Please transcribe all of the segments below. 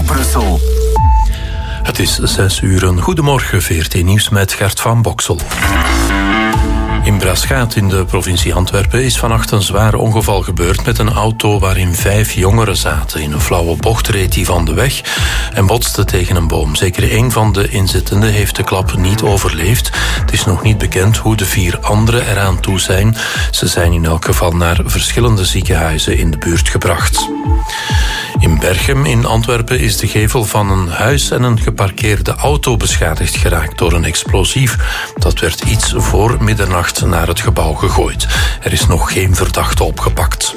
Brussel. Het is 6:00. Goedemorgen, VRT Nieuws met Gert van Boksel. In Braschaat in de provincie Antwerpen is vannacht een zwaar ongeval gebeurd met een auto waarin 5 jongeren zaten. In een flauwe bocht reed die van de weg en botste tegen een boom. Zeker 1 van de inzittenden heeft de klap niet overleefd. Het is nog niet bekend hoe de 4 anderen eraan toe zijn. Ze zijn in elk geval naar verschillende ziekenhuizen in de buurt gebracht. In Berchem in Antwerpen is de gevel van een huis en een geparkeerde auto beschadigd geraakt door een explosief. Dat werd iets voor middernacht naar het gebouw gegooid. Er is nog geen verdachte opgepakt.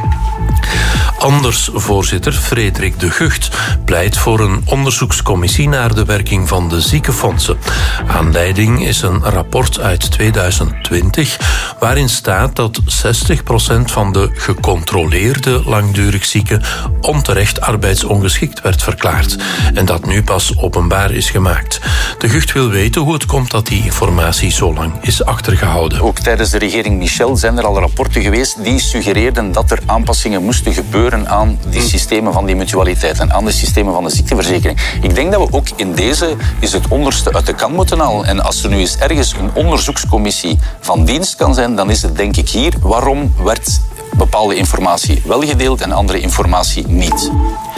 Anders-voorzitter Frederik de Gucht pleit voor een onderzoekscommissie naar de werking van de ziekenfondsen. Aanleiding is een rapport uit 2020 waarin staat dat 60% van de gecontroleerde langdurig zieken onterecht arbeidsongeschikt werd verklaard en dat nu pas openbaar is gemaakt. De Gucht wil weten hoe het komt dat die informatie zo lang is achtergehouden. Ook tijdens de regering Michel zijn er al rapporten geweest die suggereerden dat er aanpassingen moesten gebeuren aan die systemen van die mutualiteit en aan de systemen van de ziekteverzekering. Ik denk dat we ook in deze is het onderste uit de kan moeten halen. En als er nu eens ergens een onderzoekscommissie van dienst kan zijn, dan is het denk ik hier. Waarom werd bepaalde informatie wel gedeeld en andere informatie niet?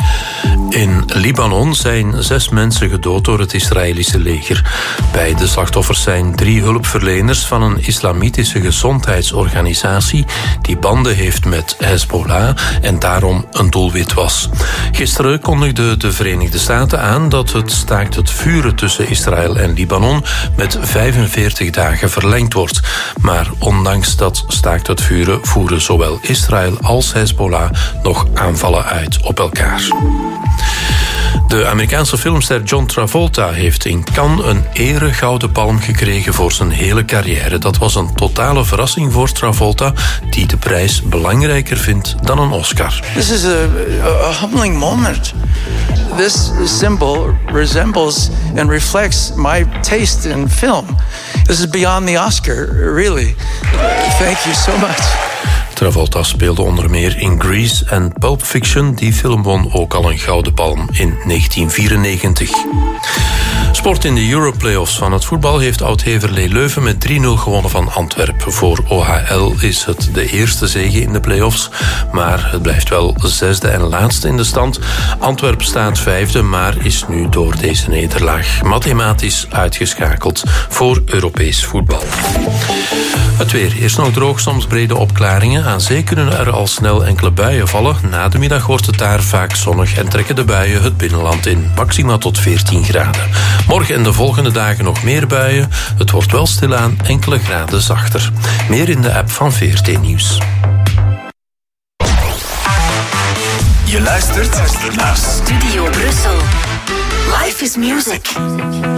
In Libanon zijn 6 mensen gedood door het Israëlische leger. Bij de slachtoffers zijn 3 hulpverleners van een islamitische gezondheidsorganisatie die banden heeft met Hezbollah en daarom een doelwit was. Gisteren kondigde de Verenigde Staten aan dat het staakt het vuren tussen Israël en Libanon met 45 dagen verlengd wordt. Maar ondanks dat staakt het vuren voeren zowel Israël als Hezbollah nog aanvallen uit op elkaar. De Amerikaanse filmster John Travolta heeft in Cannes een ere gouden palm gekregen voor zijn hele carrière. Dat was een totale verrassing voor Travolta, die de prijs belangrijker vindt dan een Oscar. This is a humbling moment. This symbol resembles and reflects my taste in film. This is beyond the Oscar, really. Thank you so much. Travolta speelde onder meer in Grease en Pulp Fiction. Die film won ook al een gouden palm in 1994. Sport in de Europlayoffs van het voetbal heeft Oud-Heverlee Leuven met 3-0 gewonnen van Antwerpen. Voor OHL is het de eerste zege in de playoffs, maar het blijft wel 6e en laatste in de stand. Antwerpen staat 5e, maar is nu door deze nederlaag mathematisch uitgeschakeld voor Europees voetbal. Het weer. Eerst nog droog, soms brede opklaringen. Aan zee kunnen er al snel enkele buien vallen. Na de middag wordt het daar vaak zonnig en trekken de buien het binnenland in. Maxima tot 14 graden. Morgen en de volgende dagen nog meer buien. Het wordt wel stilaan enkele graden zachter. Meer in de app van VRT Nieuws. Je luistert naar Studio Brussel. Life is music.